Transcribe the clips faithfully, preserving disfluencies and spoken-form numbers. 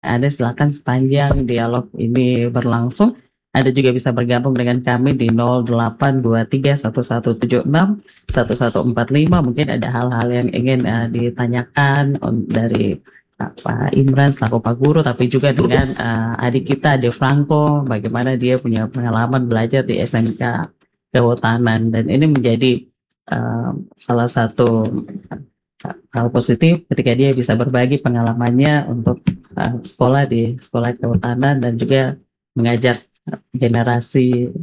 Ada silakan sepanjang dialog ini berlangsung, Anda juga bisa bergabung dengan kami di nol delapan dua tiga satu satu tujuh enam satu satu empat lima. Mungkin ada hal-hal yang ingin uh, ditanyakan on, dari uh, Pak Imran selaku Pak Guru, tapi juga dengan uh, adik kita De Franco, bagaimana dia punya pengalaman belajar di S M K Kehutanan, dan ini menjadi uh, salah satu hal positif ketika dia bisa berbagi pengalamannya untuk uh, sekolah di sekolah kehutanan dan juga mengajak generasi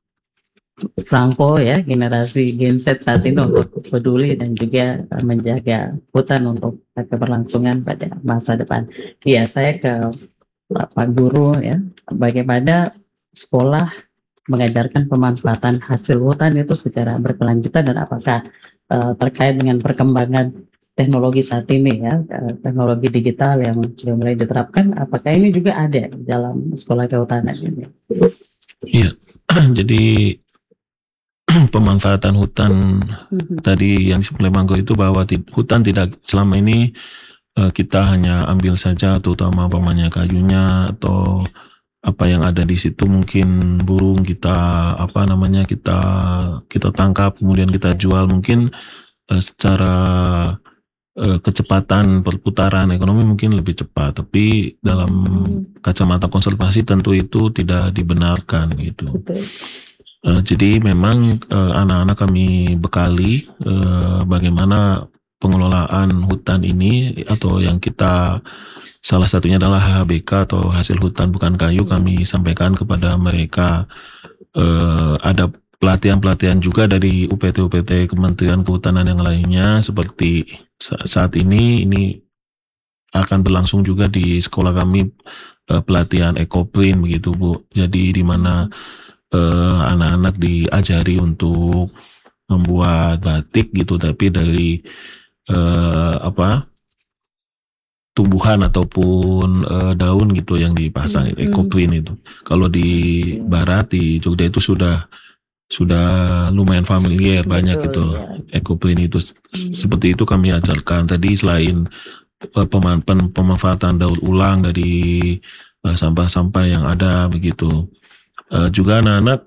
Franco ya, generasi Gen Z saat ini untuk peduli dan juga uh, menjaga hutan untuk keberlangsungan pada masa depan. Iya, saya ke Pak Guru ya, bagaimana sekolah mengajarkan pemanfaatan hasil hutan itu secara berkelanjutan, dan apakah uh, terkait dengan perkembangan teknologi saat ini ya, uh, teknologi digital yang sudah mulai diterapkan, apakah ini juga ada dalam sekolah kehutanan ini? Iya, jadi pemanfaatan hutan Mhm. tadi yang disebut oleh Manggo itu bahwa ti- hutan tidak selama ini uh, kita hanya ambil saja, terutama umpamanya kayunya atau apa yang ada di situ, mungkin burung kita apa namanya kita kita tangkap kemudian kita jual, mungkin uh, secara uh, kecepatan perputaran ekonomi mungkin lebih cepat, tapi dalam Hmm, kacamata konservasi tentu itu tidak dibenarkan gitu. betul. Uh, jadi memang uh, anak-anak kami bekali uh, bagaimana pengelolaan hutan ini, atau yang kita salah satunya adalah H H B K atau hasil hutan bukan kayu. Kami sampaikan kepada mereka. Uh, ada pelatihan-pelatihan juga dari U P T-U P T Kementerian Kehutanan yang lainnya, seperti sa- saat ini ini akan berlangsung juga di sekolah kami uh, pelatihan ekoprint begitu Bu. Jadi di mana uh, anak-anak diajari untuk membuat batik gitu, tapi dari uh, apa tumbuhan ataupun uh, daun gitu yang dipasang, Hmm. ekoprint itu. Kalau di barat di Jogja itu sudah sudah lumayan familiar, banyak Betul itu ya. ekoprint itu. Hmm. Seperti itu kami ajarkan tadi. Selain uh, peman- pen- pemanfaatan daur ulang dari uh, sampah-sampah yang ada begitu, uh, juga anak-anak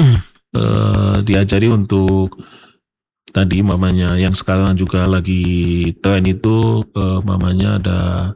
uh, diajari untuk tadi mamanya yang sekarang juga lagi tren itu, uh, mamanya ada,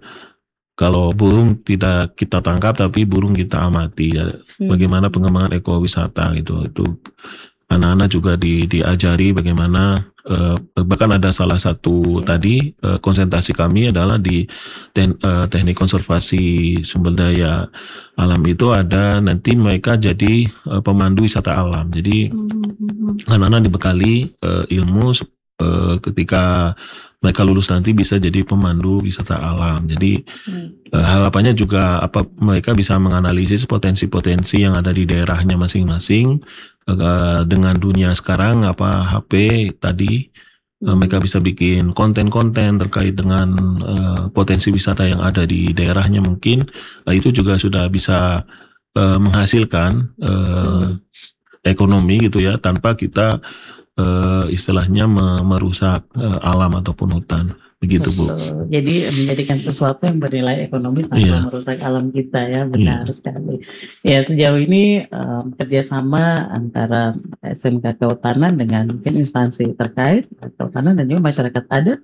kalau burung tidak kita tangkap tapi burung kita amati ya, bagaimana Hmm. pengembangan ekowisata gitu. Itu anak-anak juga di, diajari bagaimana uh, bahkan ada salah satu tadi uh, konsentrasi kami adalah di ten, uh, teknik konservasi sumber daya alam. Itu ada nanti mereka jadi uh, pemandu wisata alam. Jadi Hmm. anak-anak dibekali uh, ilmu uh, ketika mereka lulus nanti bisa jadi pemandu wisata alam. Jadi uh, harapannya juga apa, mereka bisa menganalisis potensi-potensi yang ada di daerahnya masing-masing. Uh, dengan dunia sekarang apa H P tadi, uh, mereka bisa bikin konten-konten terkait dengan uh, potensi wisata yang ada di daerahnya mungkin. Uh, itu juga sudah bisa uh, menghasilkan uh, ekonomi gitu ya, tanpa kita uh, istilahnya me- merusak uh, alam ataupun hutan begitu Bu. Betul. Jadi menjadikan sesuatu yang bernilai ekonomis tanpa Iya, merusak alam kita ya, iya. benar sekali. Ya, sejauh ini em, kerjasama antara S M K Kehutanan dengan mungkin instansi terkait kehutanan dan juga masyarakat adat,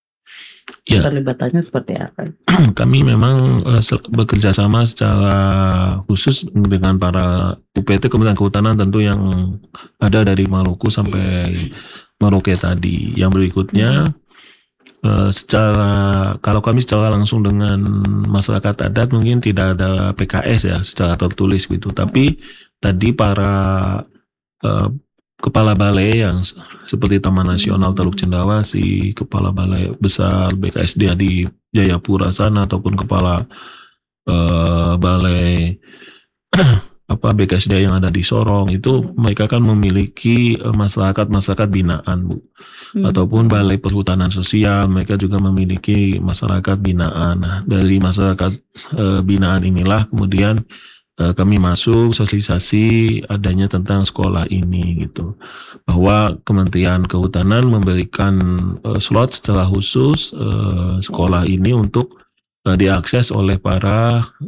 Ya, keterlibatannya seperti apa? kami memang uh, se- bekerja sama secara khusus dengan para U P T Kementerian Kehutanan tentu, yang ada dari Maluku sampai Merauke tadi. Yang berikutnya, uh, secara kalau kami secara langsung dengan masyarakat adat mungkin tidak ada P K S ya secara tertulis gitu, tapi tadi para uh, kepala balai yang s- seperti Taman Nasional Teluk Cendrawasih, kepala balai besar B K S D A di Jayapura sana, ataupun kepala uh, balai apa B K S D A yang ada di Sorong, itu mereka kan memiliki uh, masyarakat-masyarakat binaan Bu, ataupun balai perhutanan sosial, mereka juga memiliki masyarakat binaan. Nah, dari masyarakat uh, binaan inilah kemudian uh, kami masuk sosialisasi adanya tentang sekolah ini gitu, bahwa Kementerian Kehutanan memberikan uh, slot secara khusus uh, sekolah ini untuk eh, diakses oleh para